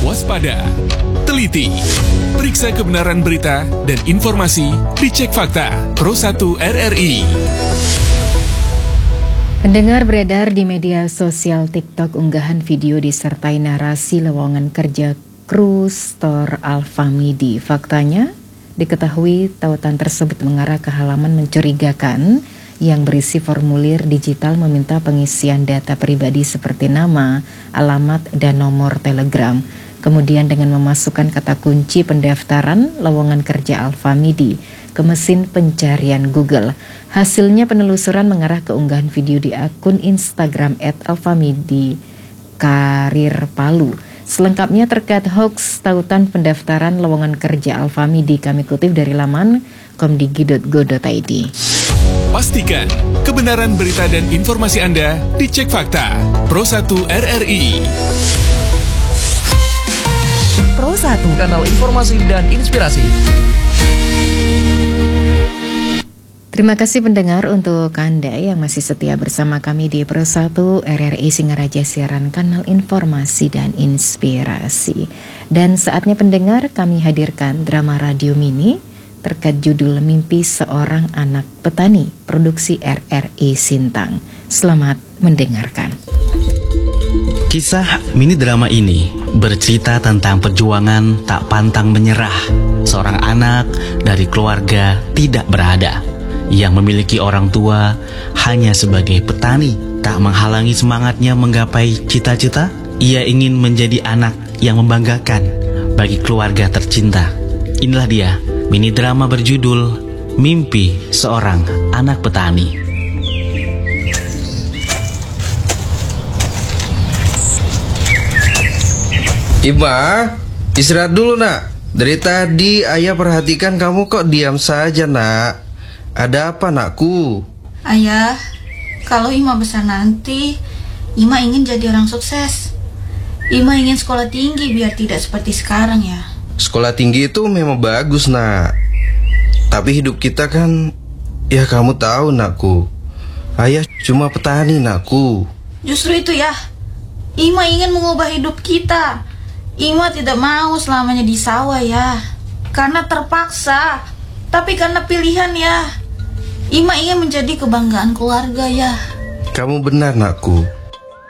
waspada, teliti, periksa kebenaran berita dan informasi, dicek fakta. Pro 1 RRI. Pendengar, beredar di media sosial TikTok unggahan video disertai narasi lowongan kerja kru store Alfamidi. Faktanya, diketahui tautan tersebut mengarah ke halaman mencurigakan yang berisi formulir digital meminta pengisian data pribadi seperti nama, alamat, dan nomor telegram. Kemudian dengan memasukkan kata kunci pendaftaran lowongan kerja Alfamidi ke mesin pencarian Google. Hasilnya penelusuran mengarah ke unggahan video di akun Instagram @alfamidi Karir Palu. Selengkapnya terkait hoax tautan pendaftaran lowongan kerja Alfamidi, kami kutip dari laman komdigi.go.id. Pastikan kebenaran berita dan informasi Anda dicek fakta. Pro 1 RRI. Pro 1, kanal informasi dan inspirasi. Terima kasih pendengar untuk Anda yang masih setia bersama kami di Pro 1 RRI Singaraja, siaran kanal informasi dan inspirasi. Dan saatnya pendengar kami hadirkan drama radio mini terkait judul Mimpi Seorang Anak Petani, produksi RRI Sintang. Selamat mendengarkan. Kisah mini drama ini bercerita tentang perjuangan tak pantang menyerah seorang anak dari keluarga tidak berada yang memiliki orang tua hanya sebagai petani. Tak menghalangi semangatnya menggapai cita-cita. Ia ingin menjadi anak yang membanggakan bagi keluarga tercinta. Inilah dia mini drama berjudul Mimpi Seorang Anak Petani. Ima, istirahat dulu nak. Dari tadi ayah perhatikan kamu kok diam saja nak. Ada apa nakku? Ayah, kalau Ima besar nanti, Ima ingin jadi orang sukses. Ima ingin sekolah tinggi biar tidak seperti sekarang ya. Sekolah tinggi itu memang bagus nak. Tapi hidup kita kan, ya kamu tahu nakku, ayah cuma petani nakku. Justru itu ya, Ima ingin mengubah hidup kita. Ima tidak mau selamanya di sawah ya, karena terpaksa, tapi karena pilihan ya. Ima ingin menjadi kebanggaan keluarga ya. Kamu benar nakku.